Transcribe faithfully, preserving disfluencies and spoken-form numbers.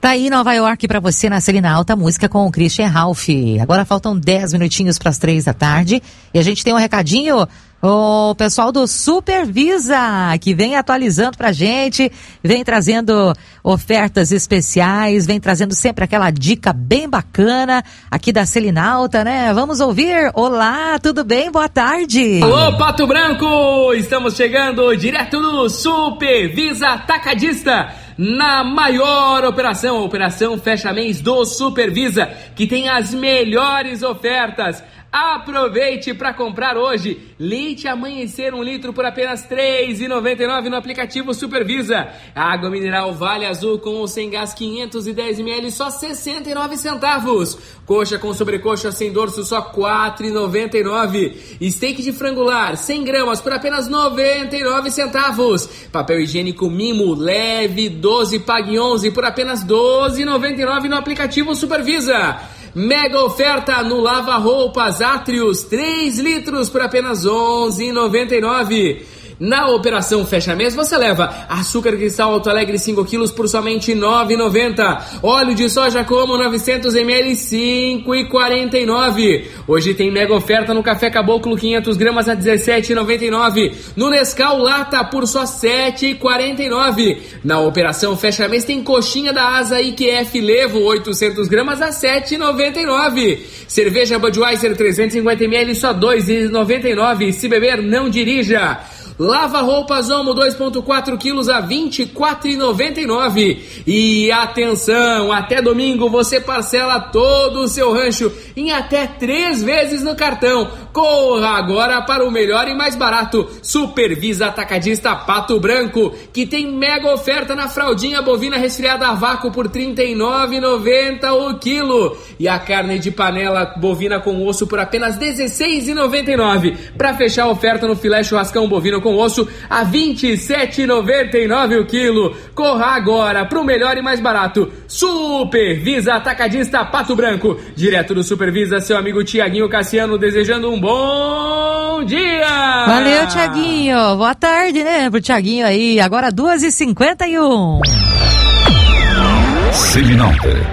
Tá aí Nova York pra você na Celina Alta, música com o Christian Ralph. Agora faltam dez minutinhos pras três da tarde e a gente tem um recadinho, o pessoal do Supervisa, que vem atualizando pra gente, vem trazendo ofertas especiais, vem trazendo sempre aquela dica bem bacana aqui da Celina Alta, né? Vamos ouvir. Olá, tudo bem? Boa tarde. Alô, Pato Branco! Estamos chegando direto do Supervisa Atacadista, na maior operação, Operação Fecha Mês do Supervisa, que tem as melhores ofertas. Aproveite para comprar hoje leite Amanhecer um litro por apenas três reais e noventa e nove centavos no aplicativo Supervisa. Água mineral Vale Azul com ou sem gás quinhentos e dez mililitros só sessenta e nove centavos. Coxa com sobrecoxa sem dorso só quatro reais e noventa e nove centavos. Steak de frangular cem gramas por apenas noventa e nove centavos. Papel higiênico Mimo leve doze pague onze por apenas doze reais e noventa e nove centavos no aplicativo Supervisa. Mega oferta no Lava Roupas Atrius, três litros por apenas onze reais e noventa e nove centavos. Na Operação Fecha Mês você leva açúcar cristal Alto Alegre cinco quilos por somente nove reais e noventa centavos. Óleo de soja Como novecentos mililitros cinco reais e quarenta e nove centavos. Hoje tem mega oferta no Café Caboclo quinhentas gramas a dezessete reais e noventa e nove centavos. No Nescau Lata por só sete reais e quarenta e nove centavos. Na Operação Fecha Mês tem coxinha da Asa I Q F Levo oitocentas gramas a sete reais e noventa e nove centavos. Cerveja Budweiser trezentos e cinquenta mililitros só dois reais e noventa e nove centavos. Se beber, não dirija. Lava roupas Omo dois vírgula quatro quilos a vinte e quatro reais e noventa e nove centavos. E atenção, até domingo você parcela todo o seu rancho em até três vezes no cartão. Corra agora para o melhor e mais barato Supervisa Atacadista Pato Branco, que tem mega oferta na fraldinha bovina resfriada a vácuo por trinta e nove reais e noventa centavos o quilo. E a carne de panela bovina com osso por apenas dezesseis reais e noventa e nove centavos. Para fechar a oferta no filé churrascão bovino com osso a vinte e sete reais e noventa e nove centavos o quilo. Corra agora para o melhor e mais barato Supervisa Atacadista Pato Branco. Direto do Supervisa, seu amigo Tiaguinho Cassiano, desejando um bom dia. Valeu, Tiaguinho. Boa tarde, né, pro Tiaguinho aí. Agora duas e cinquenta e um. Celina Alta.